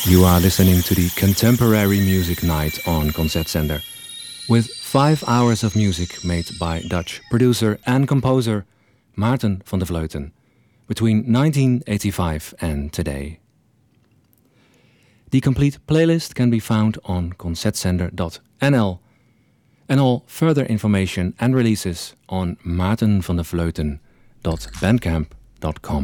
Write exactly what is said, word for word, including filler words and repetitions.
You are listening to the Contemporary Music Night on Concertzender, with five hours of music made by Dutch producer and composer Maarten van der Vleuten between nineteen eighty-five and today. The complete playlist can be found on concertzender dot n l, and all further information and releases on maarten van der vleuten dot bandcamp dot com.